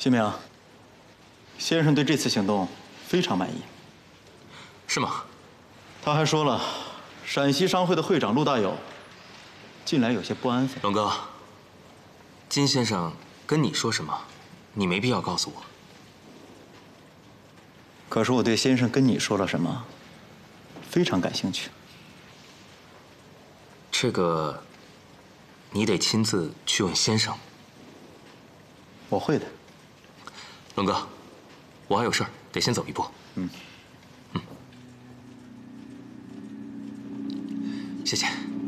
金明，先生对这次行动非常满意。 是吗？ 他还说了，陕西商会的会长陆大有近来有些不安分。 龙哥，金先生跟你说什么，你没必要告诉我。 可是我对先生跟你说了什么，非常感兴趣。 这个，你得亲自去问先生。 我会的。 龙哥，我还有事儿，得先走一步。谢谢。